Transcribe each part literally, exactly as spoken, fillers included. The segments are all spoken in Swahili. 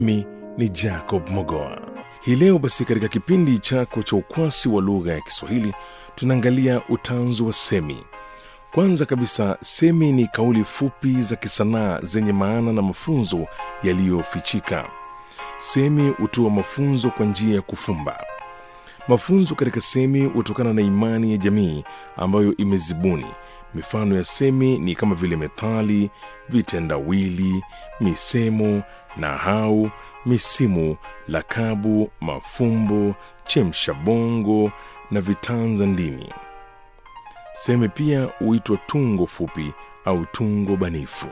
Mi ni Jacob Mogoa. Hii leo basi katika kipindi chako cha ukwasi wa lugha ya Kiswahili tunaangalia utanzu wa semi. Kwanza kabisa, semi ni kauli fupi za kisanaa zenye maana na mafunzo yaliyofichika. Semi hutoa mafunzo kwa njia ya kufumba. Mafunzo katika semi hutokana na imani ya jamii ambayo imezibuni. Mifano ya semi ni kama vile methali, vitendawili, misemo, nahau, misimu, lakabu, mafumbo, chemshabongo na vitanza ndimi. Semi pia huitwa tungo fupi au tungo banifu.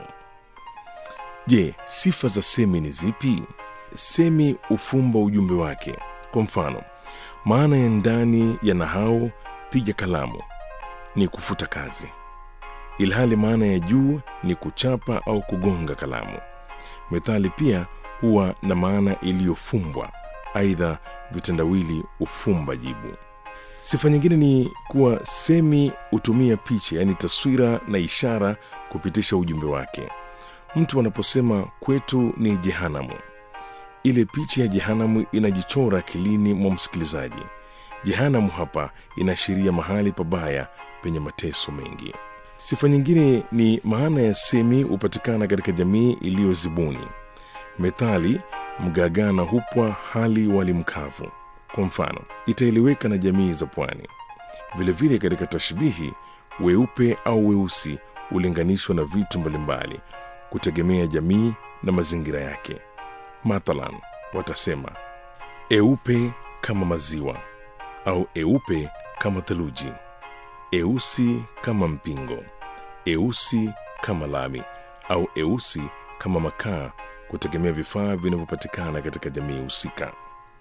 Je, sifa za semi ni zipi? Semi hufumba ujumbe wake. Kwa mfano, maana ya ndani ya nahau piga kalamu ni kufuta kazi, ilhali maana ya juu ni kuchapa au kugonga kalamu. Methali pia huwa na maana iliyofumbwa. Aidha, vitendawili hufumba jibu. Sifa nyingine ni kuwa semi hutumia picha, yani taswira na ishara kupitisha ujumbe wake. Mtu anaposema kwetu ni jehanamu, ile picha ya jehanamu inajichora akilini mwa msikilizaji. Jehanamu hapa inaashiria mahali pabaya penye mateso mengi. Sifa nyingine ni maana ya semi hupatikana katika jamii iliyozibuni. Methali, mgagana hupwa hali wali mkavu, kwa mfano, itaeleweka na jamii za pwani. Vile vile katika tashbihi, weupe au weusi hulinganishwa na vitu mbalimbali kutegemea jamii na mazingira yake. Mathalan, watasema eupe kama maziwa, au eupe kama theluji, eusi kama mpingo, eusi kama lami, au eusi kama makaa, kutegemea vifaa vinavyopatikana katika jamii husika.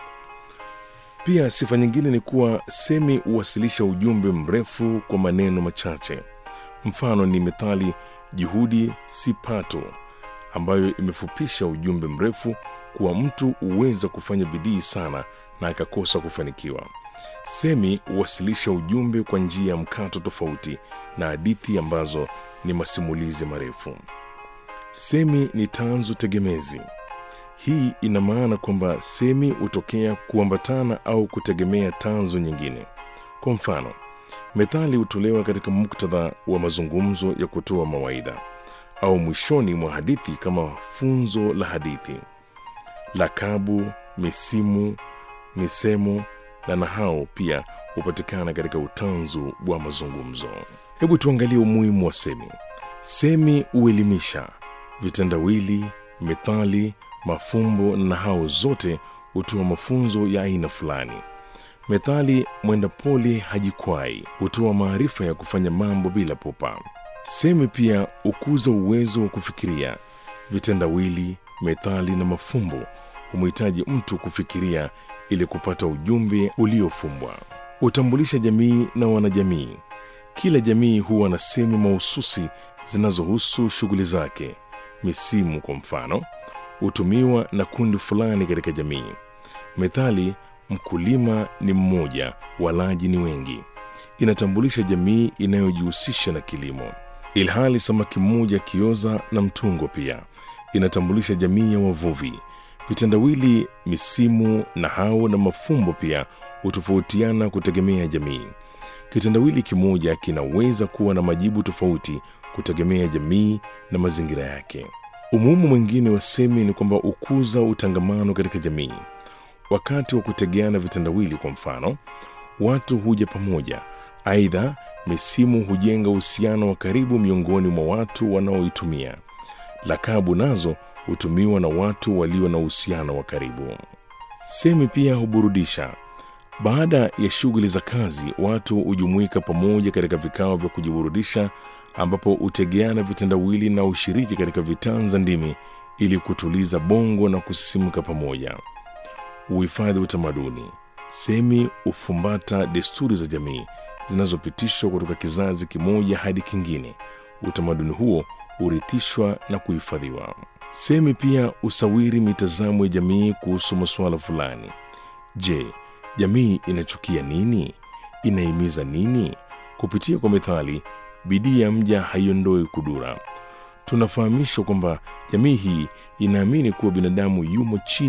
Pia sifa nyingine ni kuwa semi huwasilisha ujumbe mrefu kwa maneno machache. Mfano ni methali, juhudi si pato, ambayo imefupisha ujumbe mrefu kuwa mtu huweza kufanya bidii sana na akakosa kufanikiwa. Semi huwasilisha ujumbe kwa njia ya mkato tofauti na hadithi ambazo ni masimulizi marefu. Semi ni tanzu tegemezi. Hii ina maana kwamba semi hutokea kuambatana au kutegemea tanzu nyingine. Kwa mfano, methali hutolewa katika muktadha wa mazungumzo ya kutoa mawaidha au mwishoni mwa hadithi kama funzo la hadithi. Lakabu, misimu, misemo na nahau pia hupatikana katika utanzu wa mazungumzo. Hebu tuangalie umuhimu wa semi. Semi huelimisha. Vitendawili, methali, mafumbo na nahau zote hutoa mafunzo ya aina fulani. Methali, mwenda pole hajikwai, hutoa maarifa ya kufanya mambo bila pupa. Semi pia hukuza uwezo wa kufikiria. Vitendawili, methali na mafumbo humhitaji mtu kufikiria ili kupata ujumbe uliofumbwa. Hutambulisha jamii na wanajamii. Kila jamii huwa na semi mahususi zinazohusu shughuli zake. Misimu kwa mfano hutumiwa na kundi fulani katika jamii. Methali, mkulima ni mmoja, walaji ni wengi, inatambulisha jamii inayojihusisha na kilimo. Ilhali samaki mmoja kioza na mtungo pia inatambulisha jamii ya wavuvi. Vitendawili, misimu, nahau na mafumbo pia hutofautiana kutegemea jamii. Kitendawili kimoja kinaweza kuwa na majibu tofauti kutegemea jamii na mazingira yake. Umuhimu mwingine wa semi ni kwamba ukuza utangamano katika jamii. Wakati wa kutegeana vitendawili kwa mfano, watu huja pamoja. Aidha, misimu hujenga uhusiano wa karibu miongoni mwa watu wanaoitumia. Lakabu nazo hutumiwa na watu walio na uhusiano wa karibu. Semi pia huburudisha. Baada ya shughuli za kazi, watu hujumuika pamoja katika vikao vya kujiburudisha ambapo hutegeana vitendawili na ushiriki katika vitanza ndimi ili kutuliza bongo na kusisimka pamoja. Uhifadhi utamaduni. Semi hufumbata desturi za jamii zinazopitishwa kutoka kizazi kimoja hadi kingine. Utamaduni huo hurithishwa na kuhifadhiwa. Semi pia usawiri mitazamo ya jamii kuhusu masuala fulani. Je, jamii inachukia nini? Inahimiza nini? Kupitia kwa methali, bidii ya mja haiondoi kudura. tunafahamishwa kwamba jamii hii inaamini kuwa binadamu yumo chini